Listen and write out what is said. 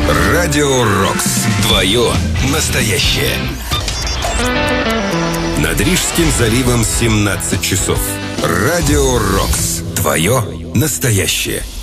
Радио Рокс. Твое настоящее. Над Рижским заливом 17 часов. Радио Рокс. Твое настоящее.